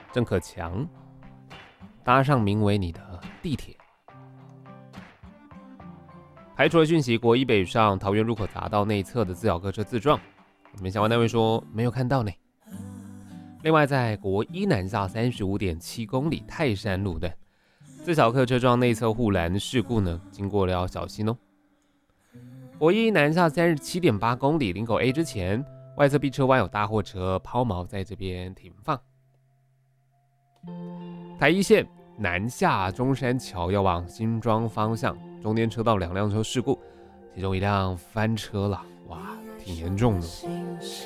郑可强搭上名为你的地铁。排除了讯息，国一北上桃园入口匝道内侧的自小客车自撞，里面相关单位说没有看到呢。另外，在国一南下35.7公里泰山路段，自小客车撞内侧护栏事故呢，经过了要小心哦。国一南下37.8公里林口 A 之前，外侧 B 车弯有大货车抛锚在这边停放。台一线南下中山桥要往新庄方向，中间车道2辆车事故，其中一辆翻车了，哇，挺严重的。